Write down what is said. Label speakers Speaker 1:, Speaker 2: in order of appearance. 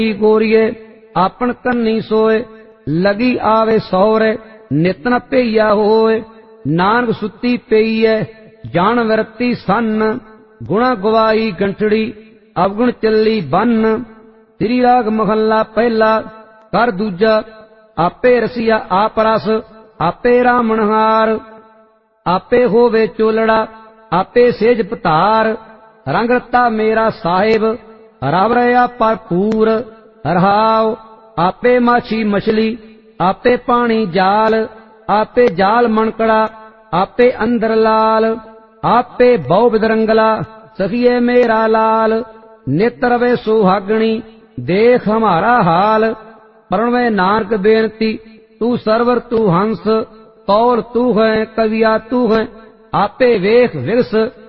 Speaker 1: गोरिए आपन कन्नी सोए, लगी आवे सौरे नित न पेया होए। नानक सुती पेई है जान वरती सन, गुणा गवाई गंठड़ी अवगुण चली बन। श्री राग महला पहला कर दूजा, आपे रसिया आप रस आपे रामनहार। आपे होवे चोलड़ा आपे सेज पतार, रंग रता मेरा साहिब रव रहा भरपूर। रहाव आपे माछी मछली आपे पानी जाल, आपे जाल मनकड़ा आपे अंदर लाल। आपे बहु बिदरंगला सखिए मेरा लाल, नित रवे सुहागणी देख हमारा हाल। प्रणवे नानक बेनती तू सरवर तू हंस, कौल तू है कविया तू है आपे वेख विरस।